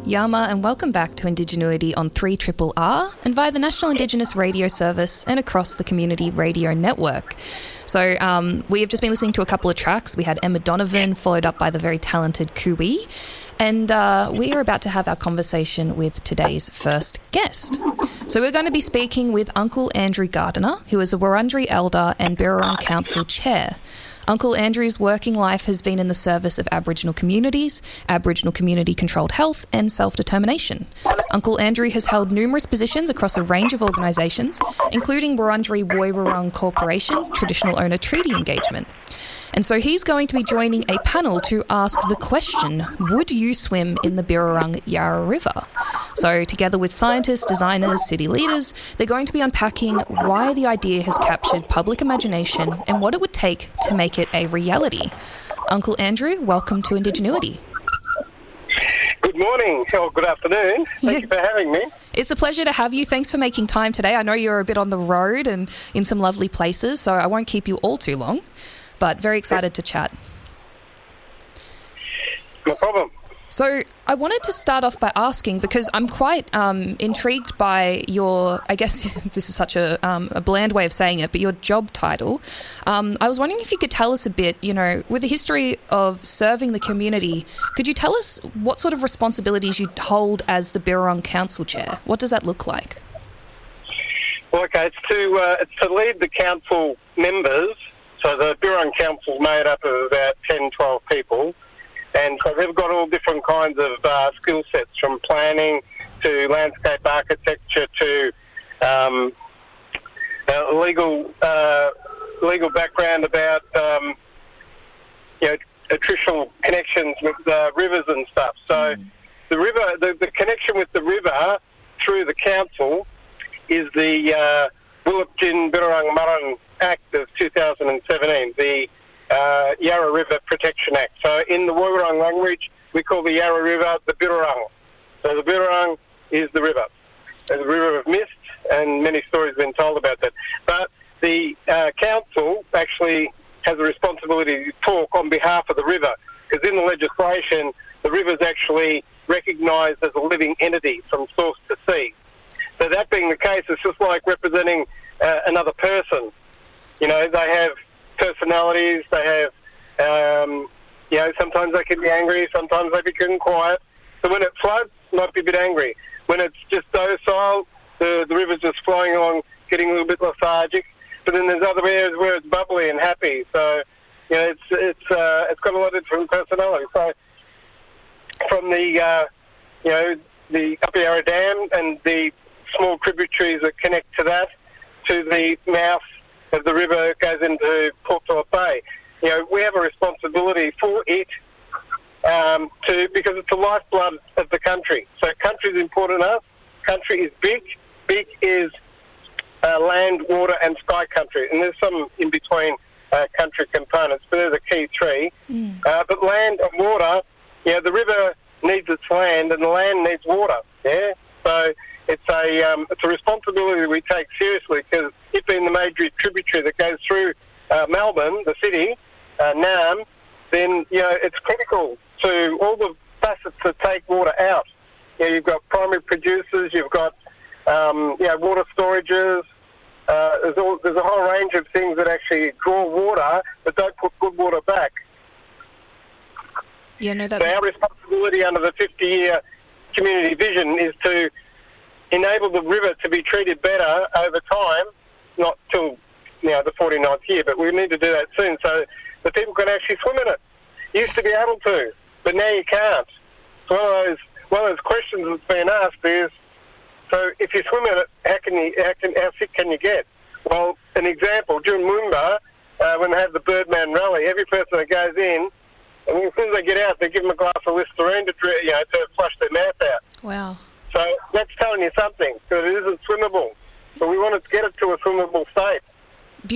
Yama, and welcome back to Indigenuity on 3RRR and via the National Indigenous Radio Service and across the Community Radio Network. So we have just been listening to a couple of tracks. We had Emma Donovan, followed up by the very talented Kui, and we are about to have our conversation with today's first guest. So we're going to be speaking with Uncle Andrew Gardiner, who is a Wurundjeri Elder and Birrarung Council Chair. Uncle Andrew's working life has been in the service of Aboriginal communities, Aboriginal community-controlled health and self-determination. Uncle Andrew has held numerous positions across a range of organisations, including Wurundjeri Woiwurrung Corporation, Traditional Owner Treaty Engagement. And so he's going to be joining a panel to ask the question, would you swim in the Birrarung Yarra River? So together with scientists, designers, city leaders, they're going to be unpacking why the idea has captured public imagination and what it would take to make it a reality. Uncle Andrew, welcome to Indigenuity. Good morning, or good afternoon. Thank you for having me. It's a pleasure to have you. Thanks for making time today. I know you're a bit on the road and in some lovely places, so I won't keep you all too long, but very excited to chat. No problem. So I wanted to start off by asking, because I'm quite intrigued by your, I guess this is such a bland way of saying it, but your job title. I was wondering if you could tell us a bit, with the history of serving the community, could you tell us what sort of responsibilities you hold as the Birrarung Council Chair? What does that look like? Well, okay, it's to lead the council members. So the Birrarung Council is made up of about 10, 12 people. And so they've got all different kinds of skill sets, from planning to landscape architecture to legal background about attritional connections with rivers and stuff. So the river, the connection with the river through the council is the Wulupjin Birrarung Marang Act of 2017, the Yarra River Protection Act. So in the Woiwurrung language, we call the Yarra River the Birrarung. So the Birrarung is the river. There's a river of mist, and many stories have been told about that. But the council actually has a responsibility to talk on behalf of the river, because in the legislation, the river is actually recognised as a living entity from source to sea. So that being the case, it's just like representing another person. They have personalities, they have, sometimes they can be angry, sometimes they become quiet. So when it floods, might be a bit angry. When it's just docile, the river's just flowing along, getting a little bit lethargic. But then there's other areas where it's bubbly and happy. So, it's got a lot of different personalities. So from the Upper Yarra Dam and the small tributaries that connect to that, to the mouth of the river goes into Port Phillip Bay. We have a responsibility for it because it's the lifeblood of the country. So country is important to us. Country is big. Big is land, water and sky country. And there's some in between country components, but they're the key three. But land and water, the river needs its land and the land needs water. Yeah. So it's a responsibility we take seriously, because it being the major tributary that goes through Melbourne, the city, Naarm, then it's critical to all the facets that take water out. You've got primary producers, you've got water storages. There's a whole range of things that actually draw water but don't put good water back. So our responsibility under the 50-year community vision is to enable the river to be treated better over time, not till the 49th year, but we need to do that soon so that people can actually swim in it. You used to be able to, but now you can't. So one of those questions that's been asked is, so if you swim in it, how sick can you get? Well, an example, during Moomba, when they have the Birdman Rally, every person that goes in, and as soon as they get out, they give them a glass of Listerine to flush their mouth out. Wow. So that's telling you something, that it isn't swimmable. But we want to get it to a swimmable state.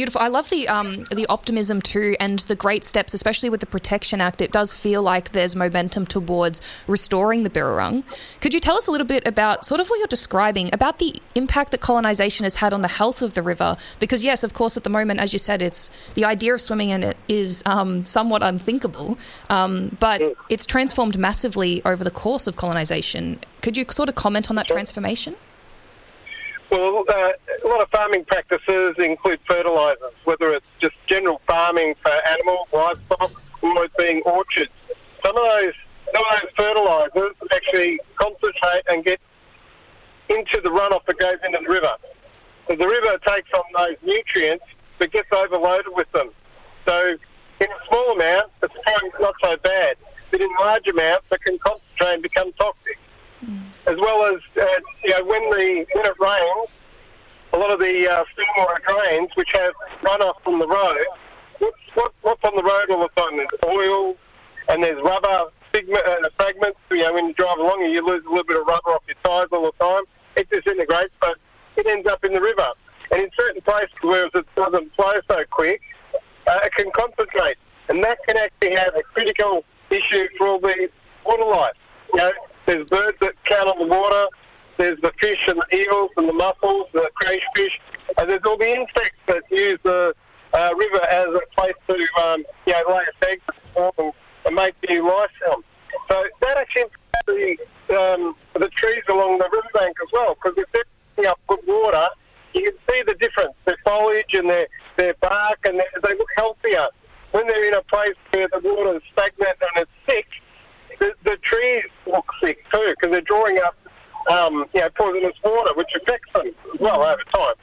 beautiful. I love the optimism too, and the great steps, especially with the Protection Act. It does feel like there's momentum towards restoring the Birrarung. Could you tell us a little bit about sort of what you're describing, about the impact that colonisation has had on the health of the river? Because yes, of course, at the moment, as you said, it's the idea of swimming in it is somewhat unthinkable, but it's transformed massively over the course of colonisation. Could you sort of comment on that transformation? Well, a lot of farming practices include fertilisers, whether it's just general farming for animals, livestock, or it's being orchards. Some of those fertilisers actually concentrate and get into the runoff that goes into the river. So the river takes on those nutrients but gets overloaded with them. So in a small amount, it's probably not so bad, but in large amounts, it can concentrate and become toxic. As well as, when it rains, a lot of the stormwater drains, which have runoff from the road, what's on the road all the time? There's oil and there's rubber fragments. When you drive along, you lose a little bit of rubber off your tyres all the time. It disintegrates, but it ends up in the river. And in certain places where it doesn't flow so quick, it can concentrate. And that can actually have a critical issue for all the water life. There's birds that count on the water, there's the fish and the eels and the mussels, the crayfish, and there's all the insects that use the river as a place to lay eggs and make new life from. So that actually impacts the trees along the riverbank as well, because if they're picking up good water, you can see the difference, their foliage and their bark, and they look healthier. When they're in a place where the water is stagnant and it's thick, the trees look sick too, because they're drawing up poisonous water, which affects them as well over time.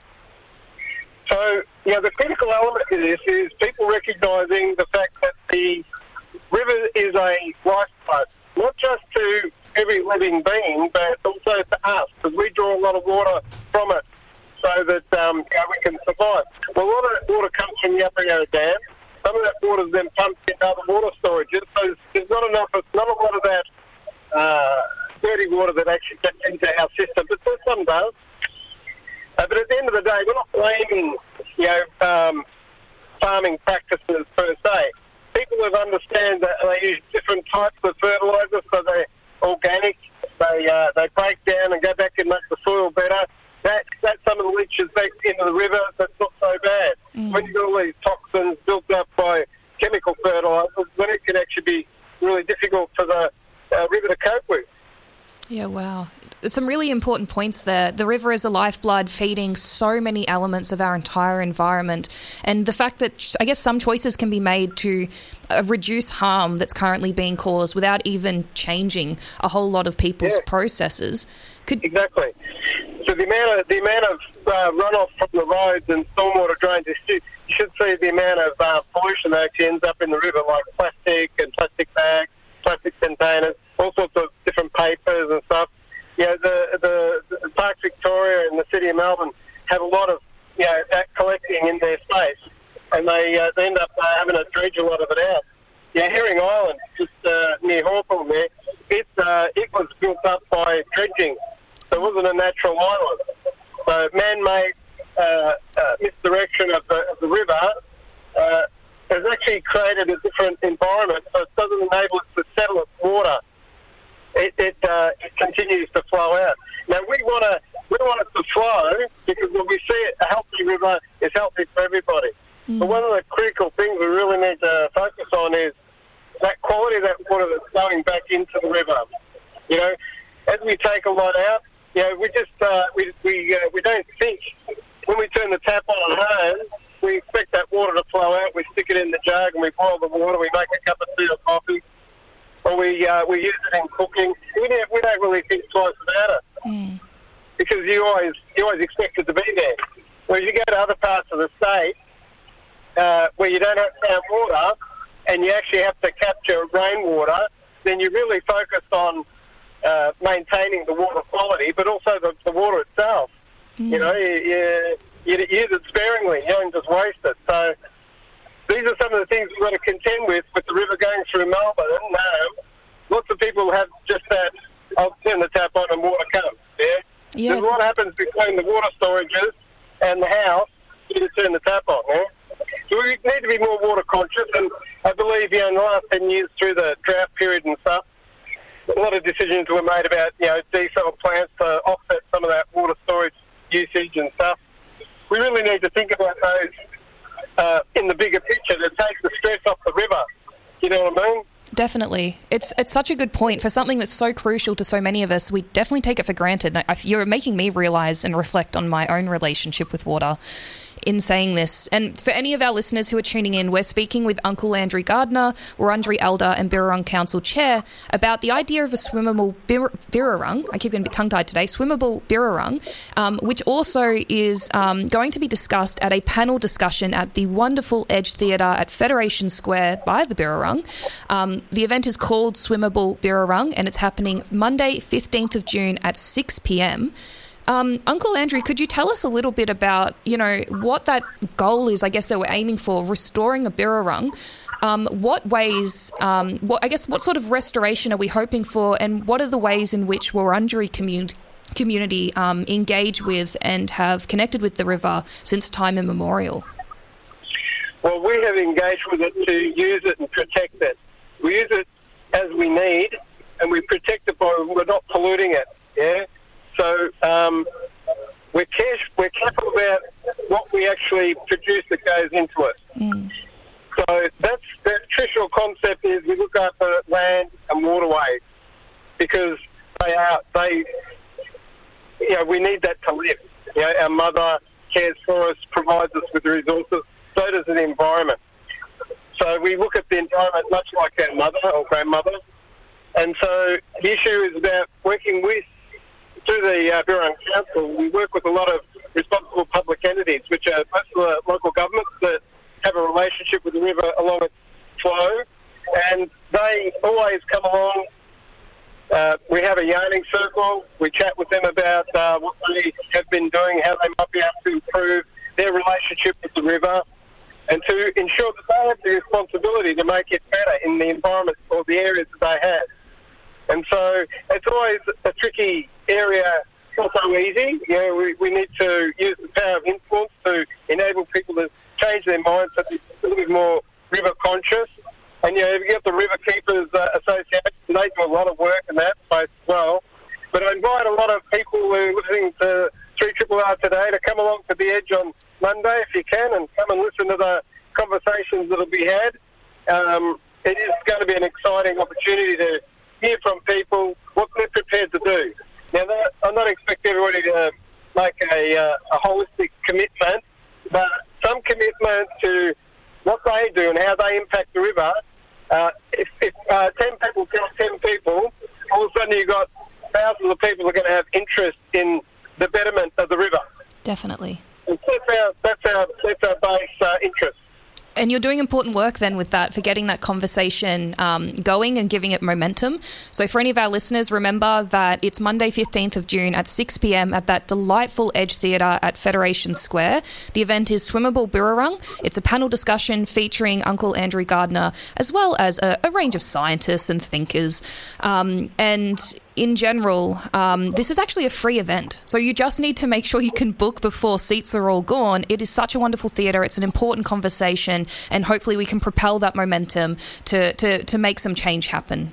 So, the critical element to this is people recognising the fact that the river is a lifeblood, not just to every living being, but also to us, because we draw a lot of water from it so that we can survive. Well, a lot of that water comes from the Upper Yarra Dam. Some of that water is then pumped into other water storages, so there's not a lot of that dirty water that actually gets into our system, but some does. But at the end of the day, we're not blaming, farming practices per se. People have understand that they use different types of fertilisers, so they're organic. They break down and go back and make the soil better. That's some of the leaches back into the river. That's not so bad. When you've got all these toxins built up by chemical fertilisers, then it can actually be really difficult for the river to cope with. Yeah, wow. Some really important points there. The river is a lifeblood feeding so many elements of our entire environment. And the fact that I guess some choices can be made to reduce harm that's currently being caused without even changing a whole lot of people's processes. Exactly. So the amount of runoff from the roads and stormwater drains, you should see the amount of pollution that actually ends up in the river, like plastic and plastic bags, plastic containers, all sorts of different papers and stuff. The Parks Victoria and the City of Melbourne have a lot of that collecting in their space, and they end up having to dredge a lot of it out. Herring Island, just near Hawthorn there, it was built up by dredging, so it wasn't a natural island. So man-made misdirection of the river has actually created a different environment, so it doesn't enable it to settle its water. It continues to flow out. Now we want it to flow because when we see it, a healthy river is healthy for everybody. But one of the critical things we really need to focus on is that quality of that water that's going back into the river. As we take a lot out, we just we don't think when we turn the tap on at home, we expect that water to flow out. We stick it in the jug and we boil the water. We make a cup of tea or coffee. Or we use it in cooking. We don't really think twice about it because you always expect it to be there. Whereas you go to other parts of the state where you don't have sound water and you actually have to capture rainwater, then you're really focused on maintaining the water quality, but also the water itself. You use it sparingly. You don't just waste it. So these are some of the things we've got to contend with the river going through Melbourne. Lots of people have just that, I'll turn the tap on and water comes. There's what happens between the water storages and the house, you to turn the tap on. Yeah? So we need to be more water conscious, and I believe in the last 10 years through the drought period and stuff, a lot of decisions were made about desal plants to offset some of that water storage usage and stuff. We really need to think about those in the bigger picture to take the stress off the river. You know what I mean? Definitely. It's such a good point for something that's so crucial to so many of us. We definitely take it for granted. You're making me realise and reflect on my own relationship with water in saying this. And for any of our listeners who are tuning in, we're speaking with Uncle Andrew Gardner, Wurundjeri Elder and Birrarung Council Chair, about the idea of a swimmable birrarung. I keep getting a bit tongue-tied today. Swimmable birrarung, which also is going to be discussed at a panel discussion at the wonderful Edge Theatre at Federation Square by the Birrarung. The event is called Swimmable Birrarung, and it's happening Monday, 15th of June at 6 p.m. Uncle Andrew, could you tell us a little bit about, what that goal is, I guess, that we're aiming for, restoring a birrarung? What ways, what sort of restoration are we hoping for, and what are the ways in which Wurundjeri community engage with and have connected with the river since time immemorial? Well, we have engaged with it to use it and protect it. We use it as we need, and we protect it by we're not polluting it, yeah? So we're careful about what we actually produce that goes into it. So that's the traditional concept is we look after land and waterways because we need that to live. Our mother cares for us, provides us with the resources, so does the environment. So we look at the environment much like our mother or grandmother. And so the issue is about working with, through the Birrarung Council, we work with a lot of responsible public entities, which are most of the local governments that have a relationship with the river along its flow, and they always come along. We have a yarning circle. We chat with them about what they have been doing, how they might be able to improve their relationship with the river, and to ensure that they have the responsibility to make it better in the environment or the areas that they have. And so it's always a tricky area. It's not so easy. We need to use the power of influence to enable people to change their minds so they're a little bit more river conscious. And you've got the River Keepers Association. They do a lot of work in that space as well. But I invite a lot of people who are listening to 3RRR today to come along to the Edge on Monday if you can, and come and listen to the conversations that will be had. It is going to be an exciting opportunity to hear from people what they're prepared to do. Now, I'm not expecting everybody to make a holistic commitment, but some commitment to what they do and how they impact the river. If 10 people tell 10 people, all of a sudden you've got thousands of people who are going to have interest in the betterment of the river. Definitely. And that's our base interest. And you're doing important work then with that for getting that conversation going and giving it momentum. So for any of our listeners, remember that it's Monday 15th of June at 6 p.m. at that delightful Edge Theatre at Federation Square. The event is Swimmable Birrarung. It's a panel discussion featuring Uncle Andrew Gardner as well as a range of scientists and thinkers. And in general, this is actually a free event. So you just need to make sure you can book before seats are all gone. It is such a wonderful theatre. It's an important conversation, and hopefully we can propel that momentum to make some change happen.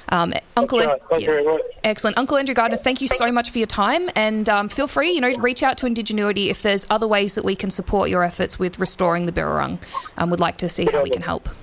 Excellent. Uncle Andrew Gardner, thank you so much for your time, and feel free, reach out to Indigenuity if there's other ways that we can support your efforts with restoring the Birrarung. We'd like to see how we can help.